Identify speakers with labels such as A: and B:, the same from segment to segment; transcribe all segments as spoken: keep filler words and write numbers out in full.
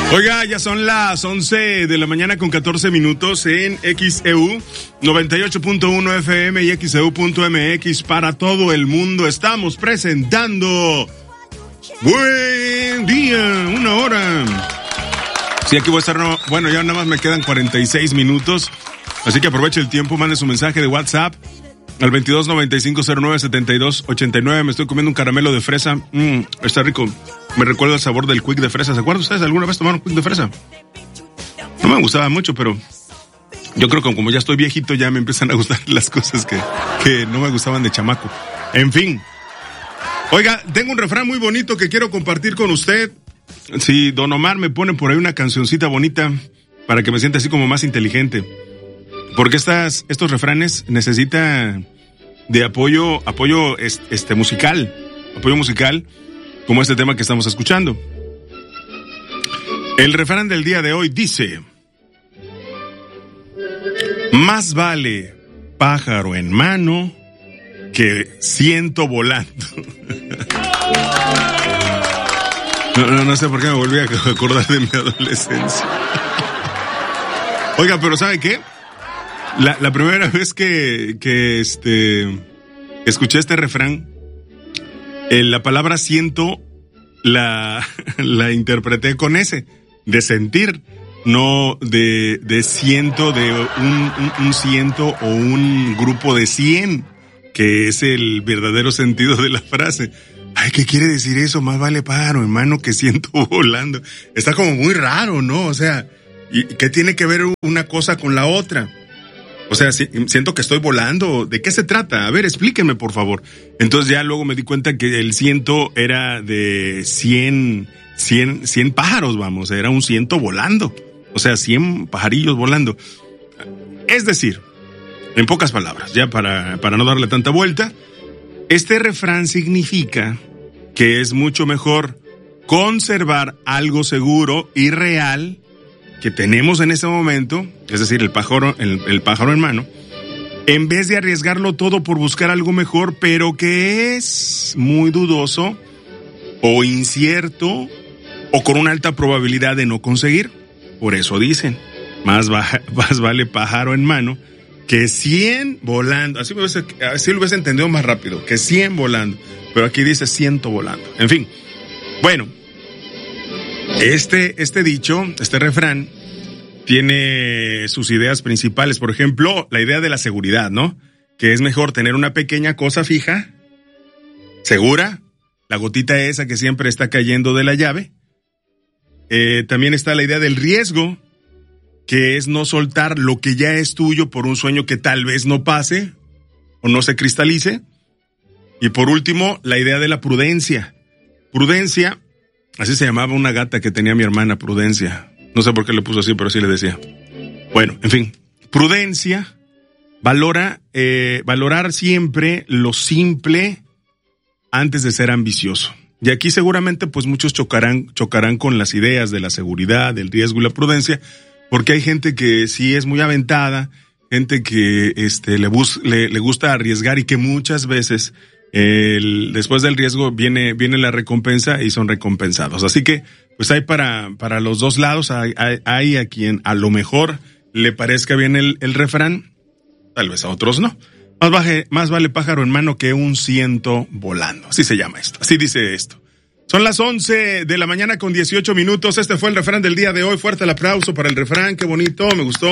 A: Oiga, ya son las once de la mañana con catorce minutos en X E U noventa y ocho punto uno F M y X E U punto M X para todo el mundo. Estamos presentando Buen Día, una hora. Sí, aquí voy a estar, no, bueno, ya nada más me quedan cuarenta y seis minutos, así que aproveche el tiempo, mande su mensaje de WhatsApp al veintidós noventa y cinco cero nueve setenta y dos ochenta y nueve. Me estoy comiendo un caramelo de fresa, mmm, está rico. Me recuerda el sabor del Quick de fresa. ¿Se acuerdan ustedes alguna vez tomaron Quick de fresa? No me gustaba mucho, pero yo creo que como ya estoy viejito ya me empiezan a gustar las cosas que, que no me gustaban de chamaco. En fin. Oiga, tengo un refrán muy bonito que quiero compartir con usted. Si Don Omar me pone por ahí una cancioncita bonita para que me sienta así como más inteligente. Porque estas, estos refranes necesitan de apoyo, apoyo este musical, apoyo musical. Como este tema que estamos escuchando. El refrán del día de hoy dice: más vale pájaro en mano que ciento volando. No, no, no sé por qué me volví a acordar de mi adolescencia. Oiga, pero ¿sabe qué? La, la primera vez que, que este, escuché este refrán, Eh, la palabra siento la, la interpreté con ese, de sentir, no de, de ciento, de un, un, un ciento o un grupo de cien, que es el verdadero sentido de la frase. Ay, ¿qué quiere decir eso? Más vale pájaro en mano que ciento volando. Está como muy raro, ¿no? O sea, ¿y qué tiene que ver una cosa con la otra? O sea, siento que estoy volando. ¿De qué se trata? A ver, explíquenme, por favor. Entonces ya luego me di cuenta que el ciento era de cien, cien, cien pájaros, vamos. Era un ciento volando. O sea, cien pajarillos volando. Es decir, en pocas palabras, ya para, para no darle tanta vuelta, este refrán significa que es mucho mejor conservar algo seguro y real que tenemos en este momento, es decir, el pájaro, el, el pájaro en mano, en vez de arriesgarlo todo por buscar algo mejor, pero que es muy dudoso o incierto o con una alta probabilidad de no conseguir. Por eso dicen, más, baja, más vale pájaro en mano que cien volando. Así, me hubiese, así lo hubiese entendido más rápido, que cien volando, pero aquí dice ciento volando. En fin, bueno. Este, este dicho, este refrán, tiene sus ideas principales. Por ejemplo, la idea de la seguridad, ¿no? Que es mejor tener una pequeña cosa fija, segura, la gotita esa que siempre está cayendo de la llave. Eh, también está la idea del riesgo, que es no soltar lo que ya es tuyo por un sueño que tal vez no pase o no se cristalice. Y por último, la idea de la prudencia. Prudencia. Así se llamaba una gata que tenía mi hermana, Prudencia. No sé por qué le puso así, pero así le decía. Bueno, en fin. Prudencia, valora, eh, valorar siempre lo simple antes de ser ambicioso. Y aquí seguramente pues muchos chocarán, chocarán con las ideas de la seguridad, del riesgo y la prudencia, porque hay gente que sí es muy aventada, gente que este, le, bus, le, le gusta arriesgar y que muchas veces El, después del riesgo viene, viene la recompensa y son recompensados. Así que, pues hay para, para los dos lados, hay, hay, hay a quien a lo mejor le parezca bien el, el refrán, tal vez a otros no. Más, baje, más vale pájaro en mano que un ciento volando. Así se llama esto, así dice esto. Son las once de la mañana con dieciocho minutos. Este fue el refrán del día de hoy. Fuerte el aplauso para el refrán, qué bonito, me gustó.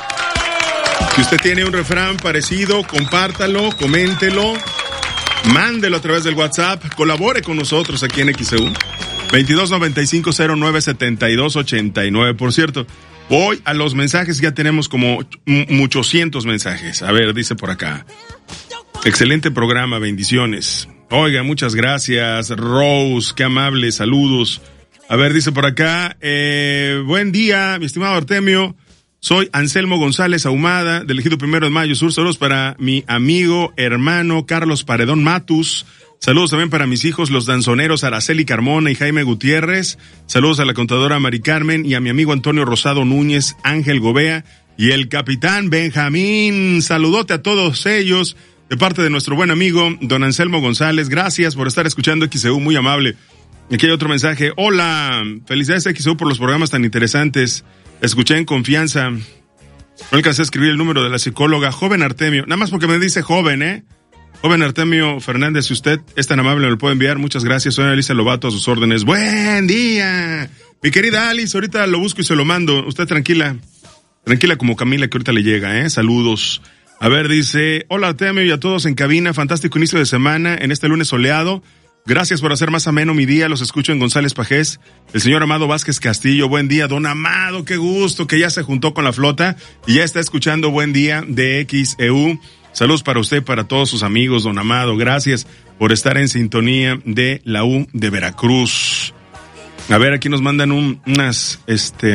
A: Si usted tiene un refrán parecido, compártalo, coméntelo. Mándelo a través del WhatsApp, colabore con nosotros aquí en X E U. veintidós noventa y cinco cero nueve setenta y dos ochenta y nueve. Por cierto, hoy a los mensajes ya tenemos como muchos cientos mensajes. A ver, dice por acá. Excelente programa, bendiciones. Oiga, muchas gracias, Rose, qué amable, saludos. A ver, dice por acá, eh, buen día, mi estimado Artemio. Soy Anselmo González Ahumada, del Ejido Primero de Mayo Sur. Saludos para mi amigo, hermano Carlos Paredón Matus. Saludos también para mis hijos, los danzoneros Araceli Carmona y Jaime Gutiérrez. Saludos a la contadora Mari Carmen y a mi amigo Antonio Rosado Núñez, Ángel Gobea y el capitán Benjamín. Saludote a todos ellos de parte de nuestro buen amigo, don Anselmo González. Gracias por estar escuchando X E U, muy amable. Aquí hay otro mensaje. Hola, felicidades a X E U por los programas tan interesantes. Escuché en confianza. No alcancé a escribir el número de la psicóloga. Joven Artemio. Nada más porque me dice joven, ¿eh? Joven Artemio Fernández, si usted es tan amable me lo puede enviar. Muchas gracias. Soy Alicia Lobato, a sus órdenes. Buen día. Mi querida Alice, ahorita lo busco y se lo mando. Usted tranquila. Tranquila como Camila, que ahorita le llega, ¿eh? Saludos. A ver, dice, hola Artemio y a todos en cabina. Fantástico inicio de semana en este lunes soleado. Gracias por hacer más ameno mi día, los escucho en González Pajés. El señor Amado Vázquez Castillo, buen día. Don Amado, qué gusto que ya se juntó con la flota y ya está escuchando Buen Día de X E U. Saludos para usted, para todos sus amigos, don Amado. Gracias por estar en sintonía de la U de Veracruz. A ver, aquí nos mandan un, unas, este,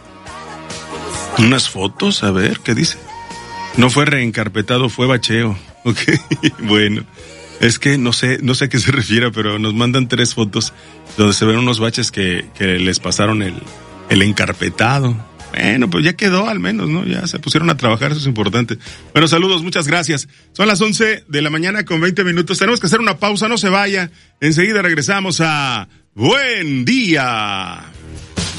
A: unas fotos, a ver, ¿qué dice? No fue reencarpetado, fue bacheo. Ok, bueno. Es que no sé, no sé a qué se refiere, pero nos mandan tres fotos donde se ven unos baches que, que les pasaron el, el encarpetado. Bueno, pues ya quedó al menos, ¿no? Ya se pusieron a trabajar, eso es importante. Bueno, saludos, muchas gracias. Son las once de la mañana con veinte minutos. Tenemos que hacer una pausa, no se vaya. Enseguida regresamos a Buen Día.